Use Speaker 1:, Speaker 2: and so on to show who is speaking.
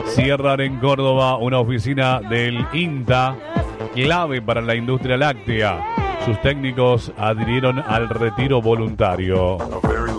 Speaker 1: Cierran en Córdoba una oficina del INTA, clave para la industria láctea. Sus técnicos adhirieron al retiro voluntario.